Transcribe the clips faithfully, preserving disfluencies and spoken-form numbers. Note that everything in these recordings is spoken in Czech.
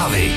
zprávy.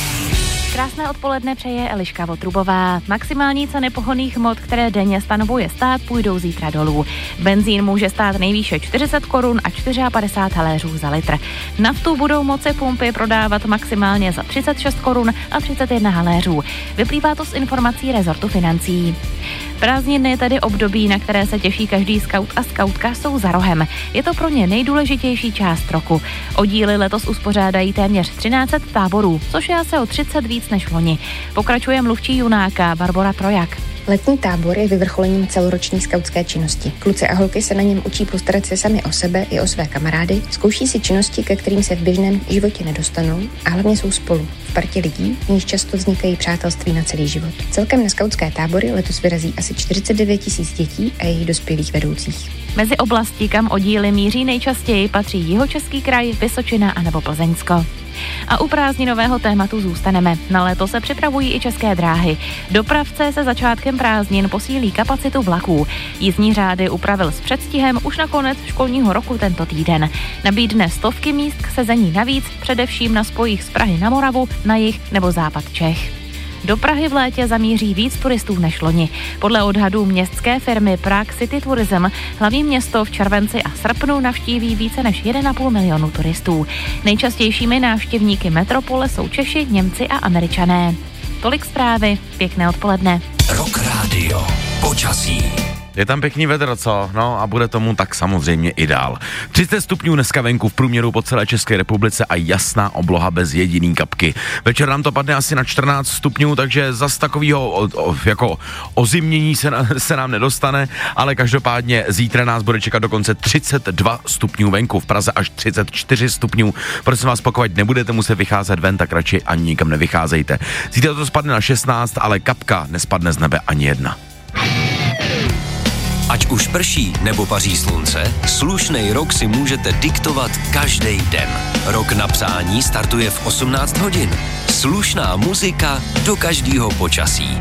Krásné odpoledne přeje Eliška Votrubová. Maximální ceny pohonných hmot, které denně stanovuje stát, půjdou zítra dolů. Benzín může stát nejvýše čtyřicet korun a padesát čtyři haléřů za litr. Naftu budou moci pumpy prodávat maximálně za třicet šest korun a třicet jedna haléřů. Vyplývá to z informací rezortu financí. Prázdniny, tedy období, na které se těší každý skaut a skautka, jsou za rohem. Je to pro ně nejdůležitější část roku. Oddíly letos uspořádají téměř třináct set táborů, což je asi o třicet víc než loni. Pokračuje mluvčí Junáka Barbora Trojak. Letní tábor je vyvrcholením celoroční skautské činnosti. Kluci a holky se na něm učí postarat se sami o sebe i o své kamarády, zkouší si činnosti, ke kterým se v běžném životě nedostanou a hlavně jsou spolu. V partě lidí, v níž často vznikají přátelství na celý život. Celkem na skautské tábory letos vyrazí asi čtyřicet devět tisíc dětí a jejich dospělých vedoucích. Mezi oblasti, kam oddíly míří nejčastěji, patří Jihočeský kraj, Vysočina a nebo Plzeňsko. A u prázdninového tématu zůstaneme. Na léto se připravují i České dráhy. Dopravce se začátkem prázdnin posílí kapacitu vlaků. Jízdní řády upravil s předstihem už na konec školního roku tento týden. Nabídne stovky míst k sezení navíc, především na spojích z Prahy na Moravu, na jih nebo západ Čech. Do Prahy v létě zamíří víc turistů než loni. Podle odhadů městské firmy Prague City Tourism hlavní město v červenci a srpnu navštíví více než jeden a půl milionu turistů. Nejčastějšími návštěvníky metropole jsou Češi, Němci a Američané. Tolik zprávy, pěkné odpoledne. Rock Radio. Počasí. Je tam pěkný vedro, co? No a bude tomu tak samozřejmě i dál. třicet stupňů dneska venku v průměru po celé České republice a jasná obloha bez jediný kapky. Večer nám to padne asi na čtrnáct stupňů, takže zas takovýho o, o, jako ozimnění se, na, se nám nedostane, ale každopádně zítra nás bude čekat dokonce třicet dva stupňů venku, v Praze až třicet čtyři stupňů. Prosím vás, pokud nebudete muset vycházet ven, tak radši ani nikam nevycházejte. Zítra to spadne na šestnáct, ale kapka nespadne z nebe ani jedna. Ať už prší nebo paří slunce, slušnej rok si můžete diktovat každý den. Rok na přání startuje v osmnáct hodin. Slušná muzika do každého počasí.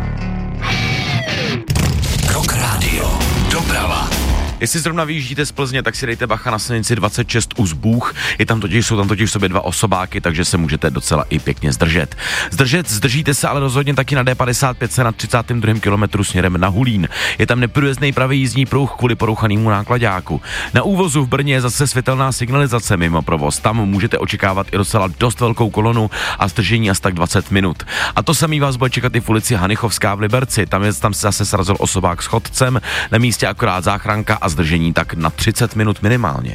Rock Radio. Doprava. Jestli zrovna vyjíždíte z Plzně, tak si dejte bacha na silnici dvacet šest u Zbůh. Je tam totiž, jsou tam totiž v sobě dva osobáky, takže se můžete docela i pěkně zdržet. Zdržet, zdržíte se ale rozhodně taky na D padesát pět na třicátém druhém kilometru směrem na Hulín. Je tam neprůjezdný pravý jízdní pruh kvůli porouchanému náklaďáku. Na úvozu v Brně je zase světelná signalizace mimo provoz. Tam můžete očekávat i docela dost velkou kolonu a zdržení asi tak dvacet minut. A to samý vás bude čekat i v ulici Hanichovská v Liberci. Tam je tam se zase srazil osobák s chodcem, na místě akorát záchranka a zdržení tak na třicet minut minimálně.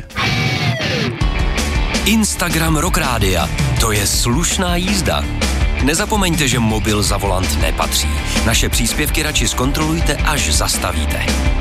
Instagram Rock Rádia. To je slušná jízda. Nezapomeňte, že mobil za volant nepatří. Naše příspěvky radši zkontrolujte, až zastavíte.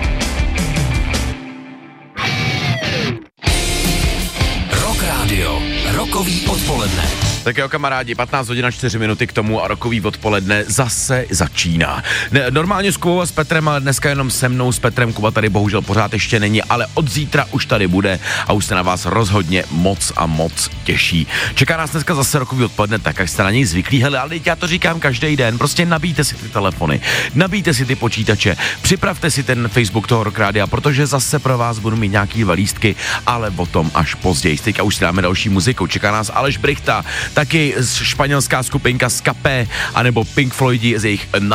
Rock Radio. Rokový odpoledne. Tak jo, kamarádi, patnáct hodin a čtyři minuty k tomu a rokový odpoledne zase začíná. Ne, normálně s Kubou a s Petrem, ale dneska jenom se mnou s Petrem. Kuba tady bohužel pořád ještě není, ale od zítra už tady bude a už se na vás rozhodně moc a moc těší. Čeká nás dneska zase rokový odpoledne, tak jak jste na něj zvyklí. Hele, ale já to říkám každý den, prostě nabijte si ty telefony, nabijte si ty počítače, připravte si ten Facebook toho Rock Rádia, protože zase pro vás budu mít nějaký lístky, ale o tom až později. Teďka už si dáme další muziku. Čeká nás Aleš Brychta, taky španělská skupinka Skapé, anebo Pink Floydi z jejich